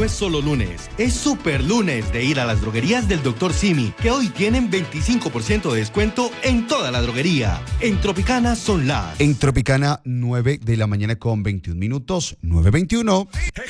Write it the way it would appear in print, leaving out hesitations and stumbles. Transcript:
es solo lunes, es super lunes de ir a las droguerías del Dr. Simi, que hoy tienen 25% de descuento en toda la droguería. En Tropicana son las... En Tropicana, 9 de la mañana con 21 minutos, 9:21.